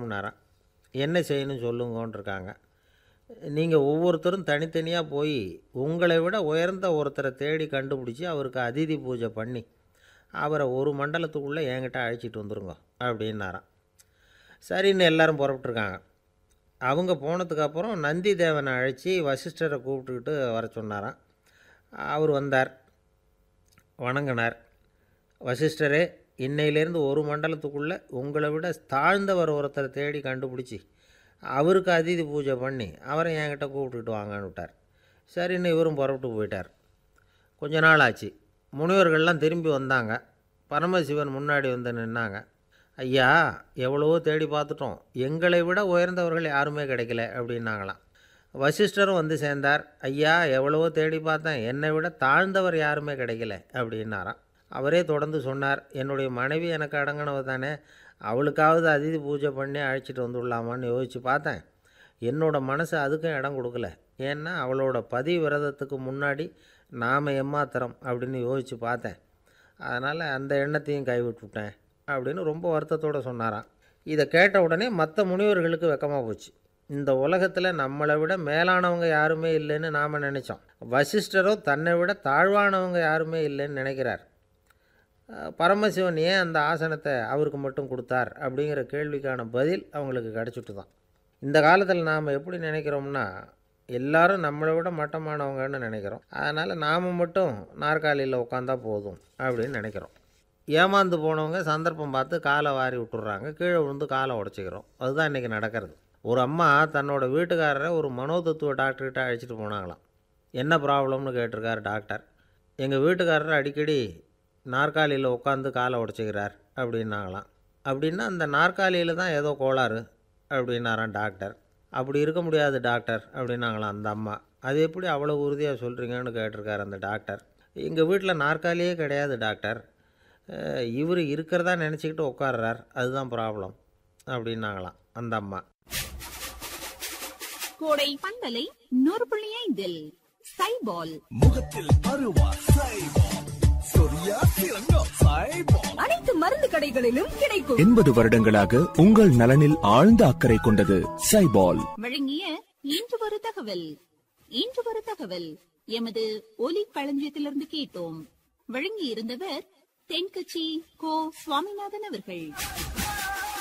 மேடம்னாரான். என்ன செய்யணும் சொல்லுங்கன்னு இருக்காங்க. நீங்கள் ஒவ்வொருத்தரும் தனித்தனியாக போய் உங்களை விட உயர்ந்த ஒருத்தரை தேடி கண்டுபிடிச்சி அவருக்கு அதிதி பூஜை பண்ணி அவரை ஒரு மண்டலத்துக்குள்ளே என்கிட்ட அழைச்சிட்டு வந்துருங்க அப்படின்னாரான். சரின்னு எல்லோரும் புறப்பட்டுருக்காங்க. அவங்க போனதுக்கப்புறம் நந்தி தேவனை அழைச்சி வசிஷ்டரை கூப்பிட்டுக்கிட்டு வர சொன்னாரான். அவர் வந்தார், வணங்கினார். வசிஷ்டரே, இன்னையிலேருந்து ஒரு மண்டலத்துக்குள்ளே உங்களை விட தாழ்ந்தவர் ஒருத்தரை தேடி கண்டுபிடிச்சி அவருக்கு அதிதி பூஜை பண்ணி அவரை என்கிட்ட கூப்பிட்டுக்கிட்டு வாங்கன்னு விட்டார். சரின்னு இவரும் புறப்பட்டு போயிட்டார். கொஞ்ச நாள் ஆச்சு. முனிவர்கள்லாம் திரும்பி வந்தாங்க. பரமசிவன் முன்னாடி வந்து நின்னாங்க. ஐயா, எவ்வளவோ தேடி பார்த்துட்டோம், எங்களை விட உயர்ந்தவர்கள் யாருமே கிடைக்கல அப்படின்னாங்களாம். வசிஷ்டரும் வந்து சேர்ந்தார். ஐயா, எவ்வளவோ தேடி பார்த்தேன், என்னை விட தாழ்ந்தவர் யாருமே கிடைக்கல அப்படின்னாராம். அவரே தொடர்ந்து சொன்னார், என்னுடைய மனைவி எனக்கு அடங்கினவ தானே, அவளுக்காவது அதிதி பூஜை பண்ணி அழைச்சிட்டு வந்துடலாமான்னு யோசித்து பார்த்தேன். என்னோடய மனசு அதுக்கும் இடம் கொடுக்கல. ஏன்னா அவளோட பதி விரதத்துக்கு முன்னாடி நாம் எம்மாத்திரம் அப்படின்னு யோசித்து பார்த்தேன். அதனால் அந்த எண்ணத்தையும் கைவிட்டுவிட்டேன் அப்படின்னு ரொம்ப வருத்தத்தோடு சொன்னாராம். இதை கேட்ட உடனே மற்ற முனிவர்களுக்கு வெக்கமாக போச்சு. இந்த உலகத்தில் நம்மளை விட மேலானவங்க யாருமே இல்லைன்னு நாம் நினச்சோம். வசிஷ்டரோ தன்னை விட தாழ்வானவங்க யாருமே இல்லைன்னு நினைக்கிறார். பரமசிவன் ஏன் அந்த ஆசனத்தை அவருக்கு மட்டும் கொடுத்தார் அப்படிங்கிற கேள்விக்கான பதில் அவங்களுக்கு கிடச்சிட்டு தான். இந்த காலத்தில் நாம் எப்படி நினைக்கிறோம்னா, எல்லாரும் நம்மளை விட மட்டமானவங்கன்னு நினைக்கிறோம். அதனால் நாம் மட்டும் நாற்காலியில் உட்காந்தா போதும் அப்படின்னு நினைக்கிறோம். ஏமாந்து போனவங்க சந்தர்ப்பம் பார்த்து காலை வாரி விட்டுறாங்க, கீழே விழுந்து காலை உடச்சிக்கிறோம். அதுதான் இன்றைக்கி நடக்கிறது. ஒரு அம்மா தன்னோட வீட்டுக்காரரை ஒரு மனோதத்துவ டாக்டர்கிட்ட அழைச்சிட்டு போனாங்களாம். என்ன ப்ராப்ளம்னு கேட்டிருக்கார் டாக்டர். எங்கள் வீட்டுக்காரர் அடிக்கடி நாற்காலியில் உட்காந்து காலை உடச்சிக்கிறார் அப்படின்னாங்களாம். அப்படின்னா அந்த நாற்காலியில் தான் ஏதோ கோளாறு அப்படின்னாரான் டாக்டர். அப்படி இருக்க முடியாது டாக்டர் அப்படின்னாங்களாம் அந்த அம்மா. அது எப்படி அவ்வளோ உறுதியாக சொல்கிறீங்கன்னு கேட்டிருக்கார் அந்த டாக்டர். எங்கள் வீட்டில் நாற்காலியே கிடையாது டாக்டர், இவர் இருக்கிறதா நினச்சிக்கிட்டு உட்கார்றார், அதுதான் ப்ராப்ளம் அப்படின்னாங்களாம் அந்த அம்மா. கோடை பந்தலை 100.5 சைபால் முகத்தில் அருவா சைபால், சொரியா சிறங்கா சைபால், அனைத்து மருந்து கடைகளிலும் கிடைக்கும். 80 வருடங்களாக உங்கள் நலனில் ஆழ்ந்த அக்கறை கொண்டது சைபால். வழங்கிய இன்று ஒரு தகவல். இன்று ஒரு தகவல் எமது ஒலி களஞ்சியத்திலிருந்து கேட்டோம். வழங்கி இருந்தவர் தென்கட்சி கோ சுவாமிநாதன் அவர்கள்.